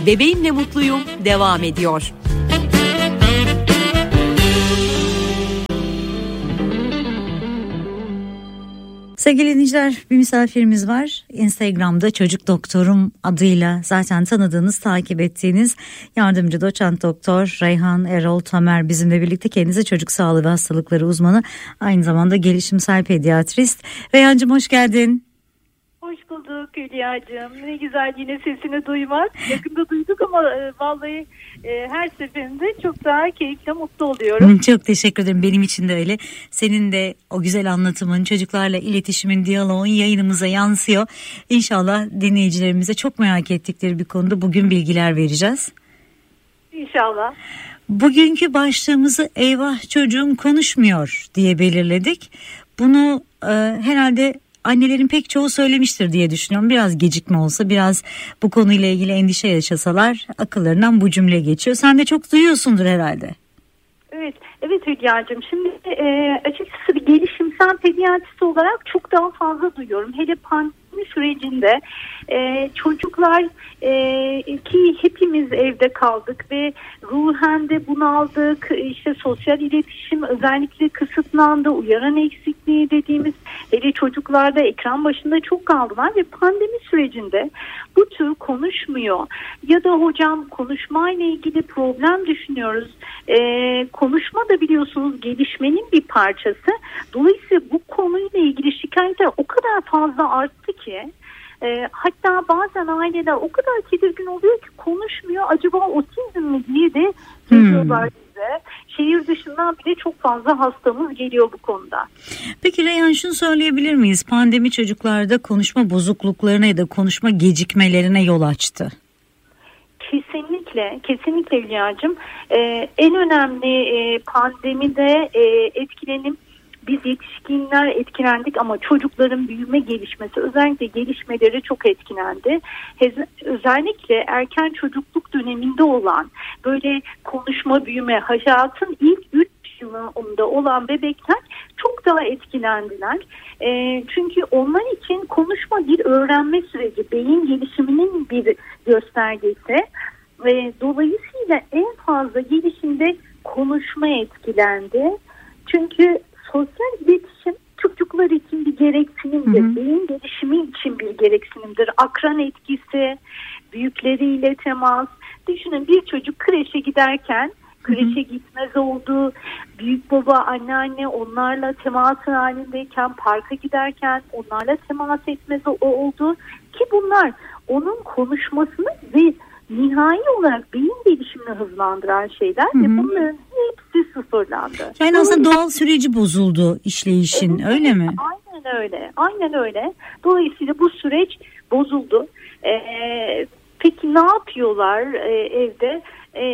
Bebeğimle mutluyum devam ediyor. Sevgili dinleyiciler, bir misafirimiz var. Instagram'da Çocuk Doktorum adıyla zaten tanıdığınız, takip ettiğiniz yardımcı doçent doktor Reyhan Erol Tamer bizimle birlikte. Kendisi çocuk sağlığı ve hastalıkları uzmanı, aynı zamanda gelişimsel pediatrist. Reyhancığım hoş geldin. Hoş bulduk Hülya'cığım. Ne güzel yine sesini duymak. Yakında duyduk ama vallahi her seferinde çok daha keyifle, mutlu oluyorum. Çok teşekkür ederim. Benim için de öyle. Senin de o güzel anlatımın, çocuklarla iletişimin, diyaloğun yayınımıza yansıyor. İnşallah dinleyicilerimize çok merak ettikleri bir konuda bugün bilgiler vereceğiz. İnşallah. Bugünkü başlığımızı eyvah çocuğum konuşmuyor diye belirledik. Bunu herhalde annelerin pek çoğu söylemiştir diye düşünüyorum. Biraz gecikme olsa, biraz bu konuyla ilgili endişe yaşasalar akıllarından bu cümle geçiyor. Sen de çok duyuyorsundur herhalde. Evet Hülya'cığım. Şimdi açıkçası bir gelişimsel pediatrist olarak çok daha fazla duyuyorum. Hele pandemi sürecinde çocuklar ki hepimiz evde kaldık ve ruhen de bunaldık. İşte sosyal iletişim özellikle kısıtlandı. Uyaran eksikliği dediğimiz, hele çocuklarda ekran başında çok kaldılar ve pandemi sürecinde bu tür konuşmuyor ya da hocam konuşmayla ilgili problem düşünüyoruz. Konuşma da biliyorsunuz gelişmenin bir parçası. Dolayısıyla bu konuyla ilgili şikayetler o kadar fazla arttı ki hatta bazen aileler o kadar tedirgin oluyor ki konuşmuyor. Acaba otizm mi diye de geliyorlar bize. Şehir dışından bile çok fazla hastamız geliyor bu konuda. Peki Reyhan, şunu söyleyebilir miyiz? Pandemi çocuklarda konuşma bozukluklarına ya da konuşma gecikmelerine yol açtı. Kesinlikle Hülya'cığım. En önemli pandemide etkilenim, biz yetişkinler etkilendik ama çocukların büyüme gelişmesi, özellikle gelişmeleri çok etkilendi. Özellikle erken çocukluk döneminde olan böyle konuşma, büyüme, hayatın ilk 3 yılında olan bebekler çok daha etkilendiler. Çünkü onlar için konuşma bir öğrenme süreci, beyin gelişiminin bir göstergesi. Dolayısıyla en fazla gelişimde konuşma etkilendi. Çünkü sosyal iletişim çocuklar için bir gereksinimdir. Beyin gelişimi için bir gereksinimdir. Akran etkisi, büyükleriyle temas. Düşünün, bir çocuk kreşe giderken kreşe gitmez oldu. Büyük baba, anneanne onlarla temas halindeyken, parka giderken onlarla temas etmez oldu. Ki bunlar onun konuşmasını ve nihai olarak beyin gelişimini hızlandıran şeyler ve bunların hepsi sıfırlandı. Yani aslında doğal süreci bozuldu işleyişin, evet, öyle mi? Aynen öyle. Dolayısıyla bu süreç bozuldu. Peki ne yapıyorlar evde?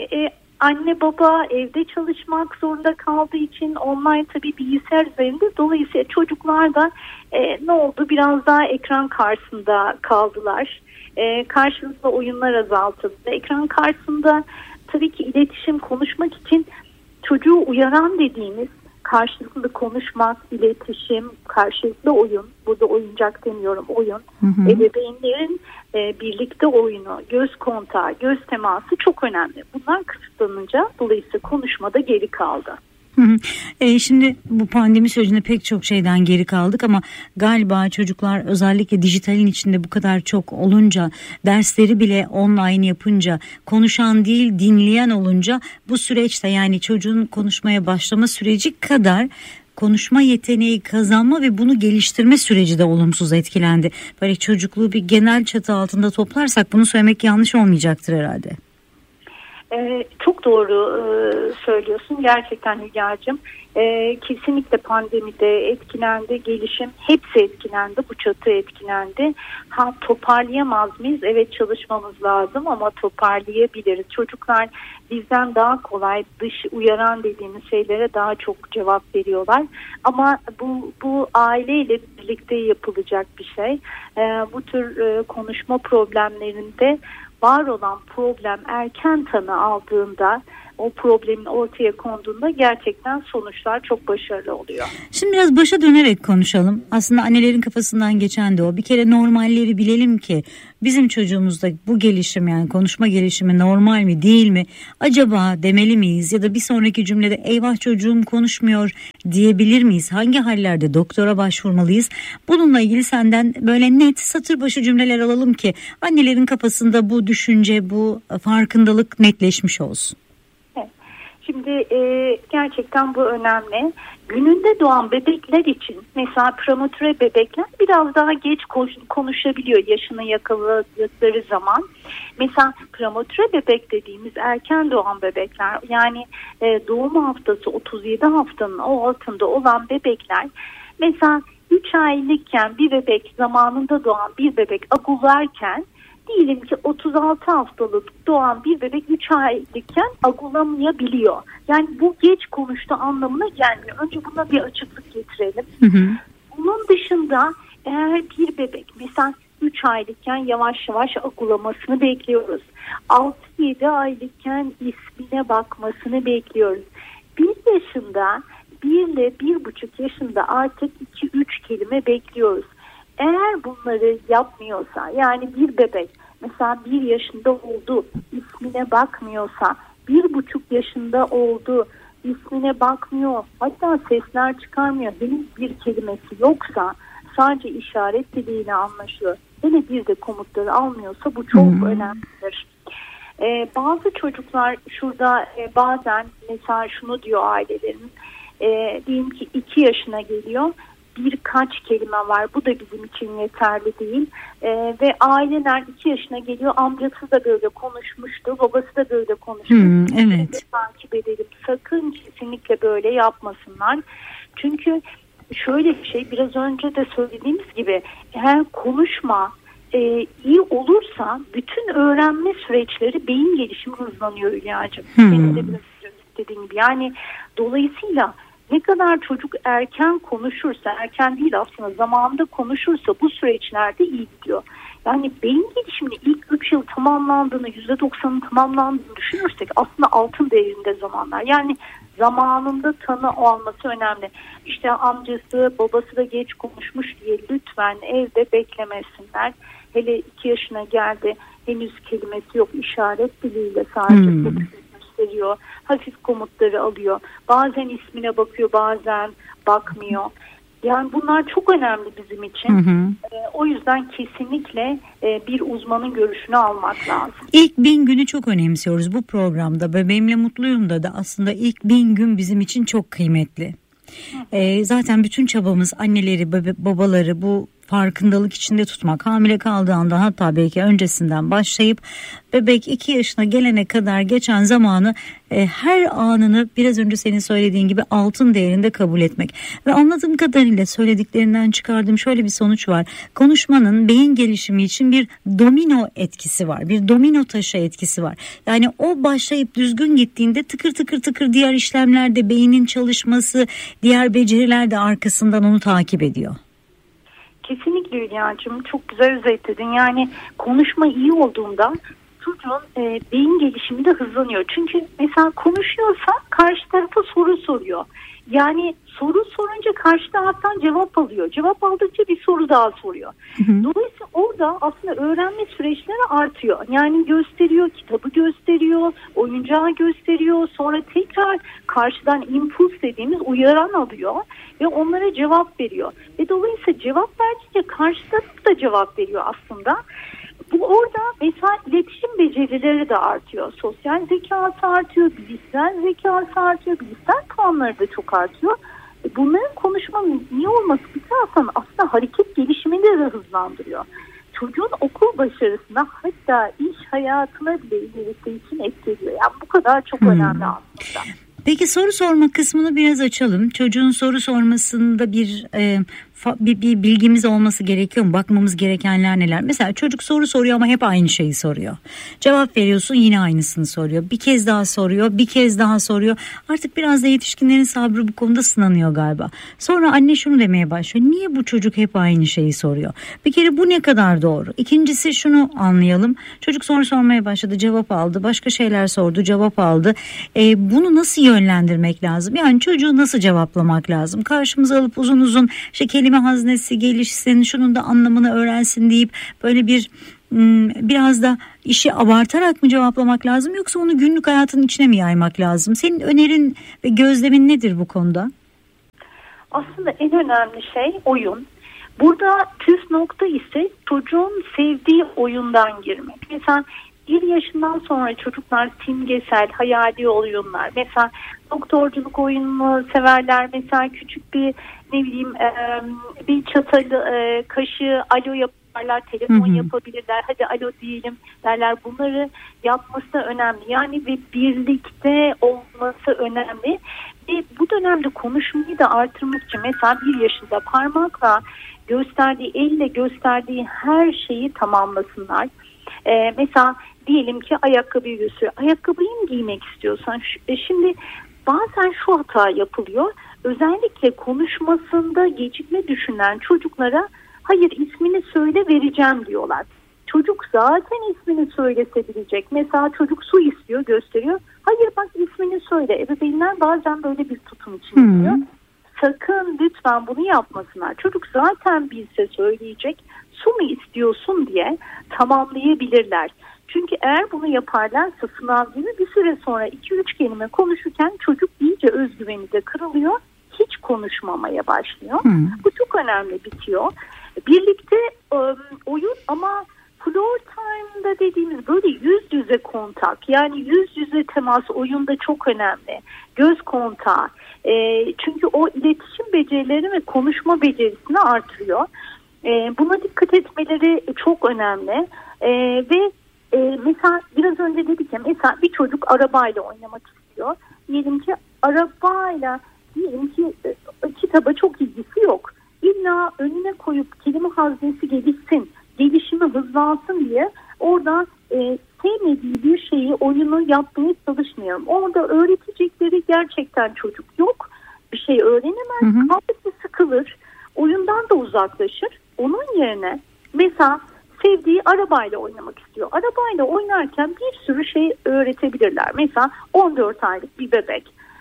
Anne baba evde çalışmak zorunda kaldığı için online tabii bilgisayar üzerinde. Dolayısıyla çocuklar da ne oldu? Biraz daha ekran karşısında kaldılar. Karşılıklı oyunlar azaltıldı. Ekran karşısında tabii ki iletişim, konuşmak için çocuğu uyaran dediğimiz karşılıklı konuşmak, iletişim, karşılıklı oyun, burada oyuncak demiyorum, oyun, ebeveynlerin birlikte oyunu, göz kontağı, göz teması çok önemli. Bunlar kısıtlanınca dolayısıyla konuşmada geri kaldı. Şimdi bu pandemi sürecinde pek çok şeyden geri kaldık ama galiba çocuklar özellikle dijitalin içinde bu kadar çok olunca, dersleri bile online yapınca, konuşan değil dinleyen olunca bu süreçte, yani çocuğun konuşmaya başlama süreci kadar konuşma yeteneği kazanma ve bunu geliştirme süreci de olumsuz etkilendi. Böyle çocukluğu bir genel çatı altında toplarsak bunu söylemek yanlış olmayacaktır herhalde. Çok doğru söylüyorsun gerçekten Hülya'cığım. Kesinlikle pandemide etkilendi, gelişim hepsi etkilendi, bu çatı etkilendi. Toparlayamaz mıyız? Evet, çalışmamız lazım ama toparlayabiliriz. Çocuklar bizden daha kolay dış uyaran dediğimiz şeylere daha çok cevap veriyorlar. Ama bu aileyle birlikte yapılacak bir şey. Bu tür konuşma problemlerinde var olan problem erken tanı aldığında o problemin ortaya konduğunda gerçekten sonuçlar çok başarılı oluyor. Şimdi biraz başa dönerek konuşalım. Aslında annelerin kafasından geçen de o. Bir kere normalleri bilelim ki bizim çocuğumuzda bu gelişim, yani konuşma gelişimi normal mi değil mi? Acaba demeli miyiz? Ya da bir sonraki cümlede eyvah çocuğum konuşmuyor diyebilir miyiz? Hangi hallerde doktora başvurmalıyız? Bununla ilgili senden böyle net satır başı cümleler alalım ki annelerin kafasında bu düşünce, bu farkındalık netleşmiş olsun. Şimdi gerçekten bu önemli. Gününde doğan bebekler için mesela prematüre bebekler biraz daha geç konuşabiliyor yaşını yakaladıkları zaman. Mesela prematüre bebek dediğimiz erken doğan bebekler, yani doğum haftası 37 haftanın altında olan bebekler, mesela 3 aylıkken bir bebek, zamanında doğan bir bebek agularken, diyelim ki 36 haftalık doğan bir bebek 3 aylıkken agulamayabiliyor. Yani bu geç konuştu anlamına gelmiyor. Önce buna bir açıklık getirelim. Bunun dışında eğer bir bebek mesela 3 aylıkken yavaş yavaş agulamasını bekliyoruz. 6-7 aylıkken ismine bakmasını bekliyoruz. 1 yaşında, 1 ile 1,5 yaşında artık 2-3 kelime bekliyoruz. Eğer bunları yapmıyorsa, yani bir bebek mesela 1 yaşında oldu, ismine bakmıyorsa, 1,5 yaşında oldu, ismine bakmıyor, hatta sesler çıkarmıyor, henüz bir kelimesi yoksa, sadece işaret diliyle anlaşılıyor, hele bir de komutları almıyorsa bu çok önemlidir. Bazı çocuklar şurada bazen mesela şunu diyor ailelerin, diyelim ki 2 yaşına geliyor, birkaç kelime var. Bu da bizim için yeterli değil. Ve aileler 2 yaşına geliyor. Amcası da böyle konuşmuştu. Babası da böyle konuşmuştu. Evet. Takip edelim. Sakın kesinlikle böyle yapmasınlar. Çünkü şöyle bir şey, biraz önce de söylediğimiz gibi, eğer konuşma iyi olursa bütün öğrenme süreçleri, beyin gelişimi hızlanıyor Hülya'cığım. Senin de biraz dediğin gibi. Yani dolayısıyla ne kadar çocuk erken konuşursa, erken değil aslında zamanında konuşursa bu süreçlerde iyi gidiyor. Yani beyin gelişiminin ilk 3 yıl tamamlandığını, %90'ın tamamlandığını düşünürsek aslında altın devrinde zamanlar. Yani zamanında tanı alması önemli. İşte amcası, babası da geç konuşmuş diye lütfen evde beklemesinler. Hele 2 yaşına geldi, henüz kelimesi yok, işaret diliyle sadece gösteriyor. Hafif komutları alıyor. Bazen ismine bakıyor, bazen bakmıyor. Yani bunlar çok önemli bizim için. O yüzden kesinlikle bir uzmanın görüşünü almak lazım. İlk 1000 günü çok önemsiyoruz bu programda. Bebeğimle mutluyum da aslında ilk 1000 gün bizim için çok kıymetli. Zaten bütün çabamız anneleri, babaları bu farkındalık içinde tutmak, hamile kaldığı anda, hatta belki öncesinden başlayıp bebek 2 yaşına gelene kadar geçen zamanı, her anını biraz önce senin söylediğin gibi altın değerinde kabul etmek. Ve anladığım kadarıyla söylediklerinden çıkardığım şöyle bir sonuç var. Konuşmanın beyin gelişimi için bir domino etkisi var. Bir domino taşı etkisi var. Yani o başlayıp düzgün gittiğinde tıkır tıkır tıkır diğer işlemlerde beynin çalışması, diğer beceriler de arkasından onu takip ediyor. Kesinlikle Hülya'cığım, çok güzel özetledin. Yani konuşma iyi olduğunda çocuğun beyin gelişimi de hızlanıyor. Çünkü mesela konuşuyorsa karşı tarafa soru soruyor. Yani soru sorunca karşı taraftan cevap alıyor. Cevap aldıkça bir soru daha soruyor. Dolayısıyla orada aslında öğrenme süreçleri artıyor. Yani gösteriyor, kitabı gösteriyor, oyuncağı gösteriyor. Sonra tekrar karşıdan impuls dediğimiz uyaran alıyor ve onlara cevap veriyor. Ve dolayısıyla cevap verdikçe karşı taraf da cevap veriyor aslında. Bu orada mesela iletişim becerileri de artıyor. Sosyal zekası artıyor, bilişsel zekası artıyor, bilişsel puanları da çok artıyor. Bunların konuşmanın iyi olması bir taraftan aslında hareket gelişimini de hızlandırıyor. Çocuğun okul başarısına, hatta iş hayatına bile ilerisi için etki ediyor. Yani bu kadar çok önemli aslında. Peki soru sorma kısmını biraz açalım. Çocuğun soru sormasında bir bir bilgimiz olması gerekiyor mu? Bakmamız gerekenler neler? Mesela çocuk soru soruyor ama hep aynı şeyi soruyor. Cevap veriyorsun, yine aynısını soruyor. Bir kez daha soruyor, bir kez daha soruyor. Artık biraz da yetişkinlerin sabrı bu konuda sınanıyor galiba. Sonra anne şunu demeye başlıyor. Niye bu çocuk hep aynı şeyi soruyor? Bir kere bu ne kadar doğru? İkincisi şunu anlayalım. Çocuk soru sormaya başladı, cevap aldı. Başka şeyler sordu, cevap aldı. Bunu nasıl yönlendirmek lazım? Yani çocuğu nasıl cevaplamak lazım? Karşımıza alıp uzun uzun kelime haznesi gelişsin, şunun da anlamını öğrensin deyip böyle biraz da işi abartarak mı cevaplamak lazım, yoksa onu günlük hayatın içine mi yaymak lazım? Senin önerin ve gözlemin nedir bu konuda? Aslında en önemli şey oyun. Burada püf nokta ise çocuğun sevdiği oyundan girmek. Mesela 1 yaşından sonra çocuklar simgesel, hayali oyunlar. Mesela doktorculuk oyununu severler. Mesela küçük bir bir çatalı, kaşığı alo yaparlar, telefon yapabilirler. Hadi alo diyelim derler. Bunları yapması önemli. Yani ve birlikte olması önemli. Ve bu dönemde konuşmayı da artırmak için mesela 1 yaşında parmakla gösterdiği, elle gösterdiği her şeyi tamamlasınlar. Mesela diyelim ki ayakkabıyı gösteriyor. Ayakkabıyı mı giymek istiyorsan? Şimdi bazen şu hata yapılıyor. Özellikle konuşmasında gecikme düşünen çocuklara hayır ismini söyle vereceğim diyorlar. Çocuk zaten ismini söylese bilecek. Mesela çocuk su istiyor, gösteriyor. Hayır bak ismini söyle. Ebeveynler bazen böyle bir tutum için diyor. Sakın lütfen bunu yapmasınlar. Çocuk zaten bilse söyleyecek. Su mu istiyorsun diye tamamlayabilirler. Çünkü eğer bunu yaparlarsa sınav gibi bir süre sonra 2-3 kelime konuşurken çocuk iyice özgüveni de kırılıyor. Hiç konuşmamaya başlıyor. Bu çok önemli, bitiyor. Birlikte oyun ama floor time'da dediğimiz böyle yüz yüze kontak, yani yüz yüze temas oyunda çok önemli. Göz kontağı. Çünkü o iletişim becerilerini ve konuşma becerisini artırıyor. Buna dikkat etmeleri çok önemli. Ve mesela biraz önce dedik ya, mesela bir çocuk arabayla oynamak istiyor. Diyelim ki arabayla, kitaba çok ilgisi yok. İlla önüne koyup kelime haznesi gelişsin, gelişimi hızlansın diye orada sevmediği bir şeyi, oyunu yapmaya çalışmayalım. Orada öğretecekleri gerçekten çocuk yok. Bir şey öğrenemez, kalbisi sıkılır, oyundan da uzaklaşır. Onun yerine mesela sevdiği arabayla oynamak istiyor. Arabayla oynarken bir sürü şey öğretebilirler. Mesela 14 aylık bir bebek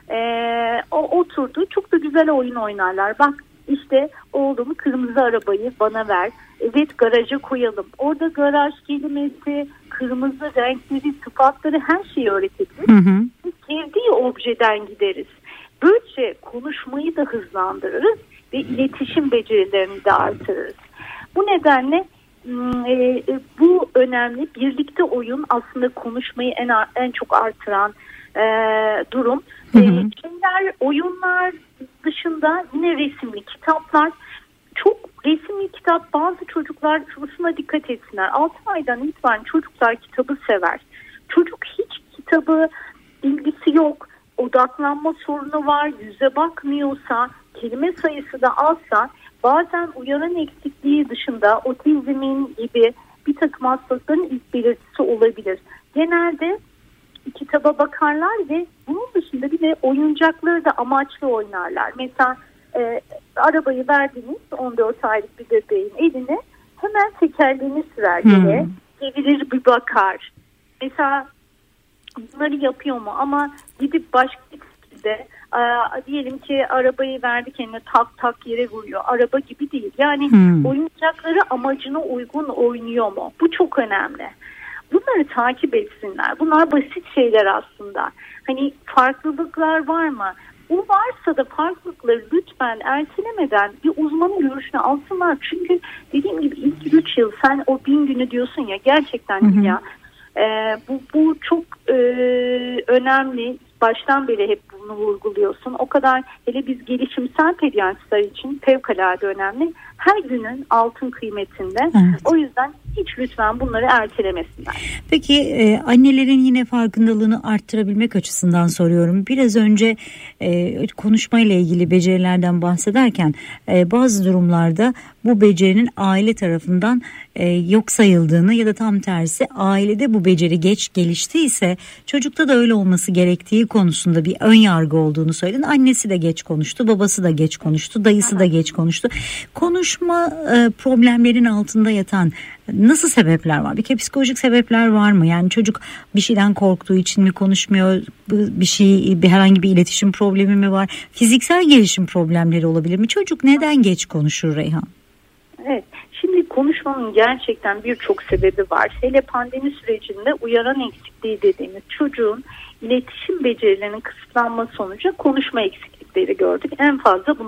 o oturdu, çok da güzel oyun oynarlar. Bak işte oğlum kırmızı arabayı bana ver. Evet, garaja koyalım. Orada garaj kelimesi, kırmızı renkleri, sıfatları, her şeyi öğretebilir. Sevdiği objeden gideriz. Böylece konuşmayı da hızlandırırız ve iletişim becerilerini de artırırız. Bu nedenle bu önemli. Birlikte oyun aslında konuşmayı en çok artıran durum. Oyunlar dışında yine resimli kitaplar. Çok resimli kitap, bazı çocuklar şuna dikkat etsinler. 6 aydan itibaren çocuklar kitabı sever. Çocuk hiç kitabı ilgisi yok, odaklanma sorunu var, yüze bakmıyorsa, kelime sayısı da azsa, bazen uyaran eksikliği dışında otizmin gibi bir takım hastalıkların ilk belirtisi olabilir. Genelde kitaba bakarlar ve bunun dışında bir de oyuncakları da amaçlı oynarlar. Mesela arabayı verdiniz 14 aylık bir bebeğin eline, hemen tekerleğini sürer yere, çevirir bir bakar. Mesela bunları yapıyor mu? Ama gidip başka bir şekilde diyelim ki arabayı verdi kendine, tak tak yere vuruyor. Araba gibi değil. Yani oyuncakları amacına uygun oynuyor mu? Bu çok önemli. Bunları takip etsinler. Bunlar basit şeyler aslında. Hani farklılıklar var mı? O varsa da farklılıkları lütfen ertelemeden bir uzmanın görüşünü alsınlar. Çünkü dediğim gibi ilk 3 yıl sen o 1000 günü diyorsun ya, gerçekten ya bu çok önemli. Baştan beri hep bunu vurguluyorsun. O kadar, hele biz gelişimsel pediatristler için fevkalade önemli. her günün altın kıymetinde. Evet. O yüzden hiç lütfen bunları ertelemesinler. Peki annelerin yine farkındalığını arttırabilmek açısından soruyorum. Biraz önce konuşmayla ilgili becerilerden bahsederken bazı durumlarda bu becerinin aile tarafından yok sayıldığını ya da tam tersi ailede bu beceri geç geliştiyse çocukta da öyle olması gerektiği konusunda bir ön yargı olduğunu söyledin. Annesi de geç konuştu, babası da geç konuştu, dayısı da geç konuştu. Konuşma problemlerin altında yatan nasıl sebepler var? Bir kere psikolojik sebepler var mı? Yani çocuk bir şeyden korktuğu için mi konuşmuyor? Herhangi bir iletişim problemi mi var? Fiziksel gelişim problemleri olabilir mi? Çocuk neden geç konuşur Reyhan? Evet. Şimdi konuşmanın gerçekten birçok sebebi var. Hele pandemi sürecinde uyaran eksikliği dediğimiz çocuğun iletişim becerilerinin kısıtlanması sonucu konuşma eksiklikleri gördük. En fazla